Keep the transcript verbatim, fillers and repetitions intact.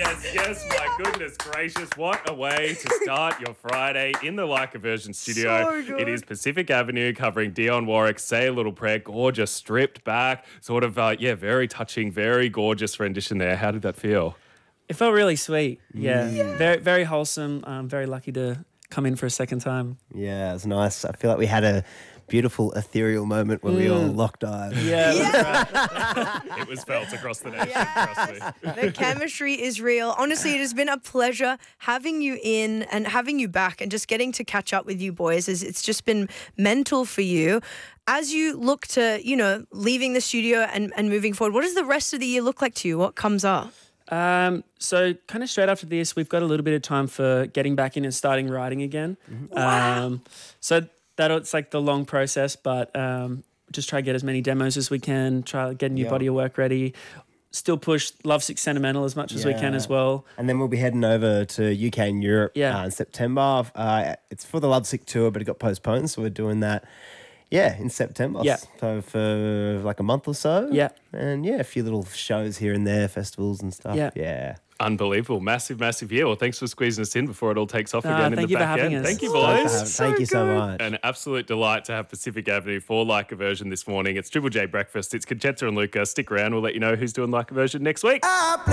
Yes, yes, my goodness gracious. What a way to start your Friday in the Like a Version studio. So good. It is Pacific Avenue covering Dionne Warwick, Say a Little Prayer, gorgeous, stripped back, sort of, uh, yeah, very touching, very gorgeous rendition there. How did that feel? It felt really sweet. Yeah, yeah. very very wholesome. I'm very lucky to come in for a second time. Yeah, it was nice. I feel like we had a beautiful ethereal moment where mm. we all locked eyes. Yeah, yeah. That's right. It was felt across the nation, yes. trust me. The chemistry is real. Honestly, it has been a pleasure having you in and having you back and just getting to catch up with you boys. It's just been mental for you. As you look to, you know, leaving the studio and, and moving forward, what does the rest of the year look like to you? What comes up? Um, so kind of straight after this, we've got a little bit of time for getting back in and starting writing again. Mm-hmm. Wow. Um, so that it's like the long process, but um, just try to get as many demos as we can, try to get a new Yep. body of work ready, still push Lovesick Sentimental as much as we can Yeah. as well. And then we'll be heading over to U K and Europe Yeah. uh, in September. Uh, it's for the Lovesick tour, but it got postponed, so we're doing that, yeah, in September. Yeah. So for like a month or so. Yeah. And yeah, a few little shows here and there, festivals and stuff. Yeah. Yeah. Unbelievable. Massive, massive year. Well, thanks for squeezing us in before it all takes off Uh, again in thank the you for back having end. us. Thank you, Thank, boys. you, thank you so much. An absolute delight to have Pacific Avenue for Like a Version this morning. It's Triple J Breakfast. It's Conchetta and Luca. Stick around. We'll let you know who's doing Like a Version next week.